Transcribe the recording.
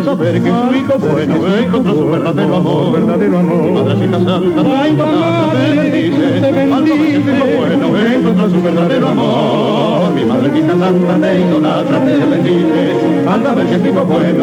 saber que su hijo bueno encontró su verdadero amor. Mi madrecita santa, mamá, te bendice. Al saber que su hijo bueno encontró su verdadero amor. Mi madrecita santa te idolatra, te bendice. Al saber que su hijo bueno